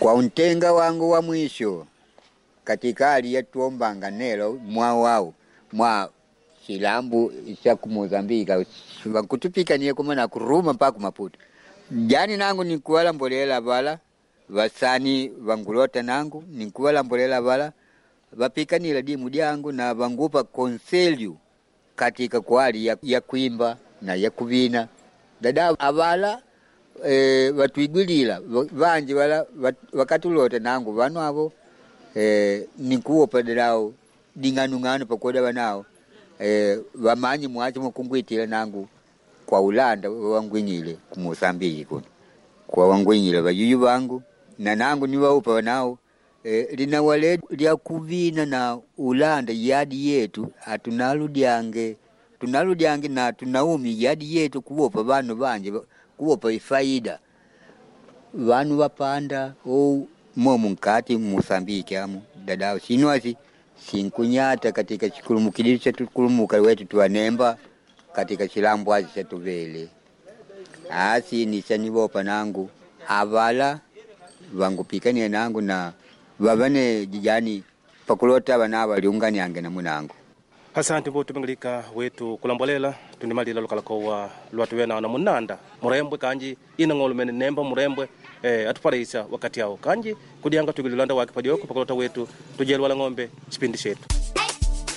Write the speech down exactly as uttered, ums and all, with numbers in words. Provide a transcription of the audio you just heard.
Kwa untenga wangu wa mwisho katika hali ya tuombanga nelo mwa wao mwa Shilambu isha kumozambika wakutupika niye kumana kuruma mpaka Maputo. Jani nangu ni kuwala mbolela bala wasani wangulota nangu ni kuwala mbolela bala wapika nila dimu diangu na wangupa konselyu katika kwa hali ya, ya kuimba na ya kuvina. Dada abala e, watuigulila vanji wala wat, wakatulote nangu wanu abo e, nikuo padalao dinganunganu pakoda wanao e, wamanyi mwachi mkungwitila nangu kwa Ulanda wangwinyile kumosambiki kuna kwa wangwinyile wayuyu wangu na nangu niwa upa wanao e, lina wale liya kuvina na Ulanda yadi yetu atunaludiange tunaludiange na tunaumi yadi yetu kuwopa vanu vanje kuwopa ifaida vanu wapanda o momu mkati Mosambiki amu dadao sinwasi sinkunyata katika chikulumu kidiri chetu kulumuka wetu tuwanemba katika Shilambu wazi chetu vele asi nisaniwopa nangu avala wangu pikani nangu na wavane jijani pakulota wanawa liungani ange na munangu. Asante mbo tumengalika wetu kulambolela tunimalila lukalako wa luatu wena na munanda murembwe kanji ina ngolu mene nemba murembwe eh, atupareisa wakati yao kanji kudianga tugilulanda waki padioko pakulota wetu tujelu wala ngombe chipindi shetu.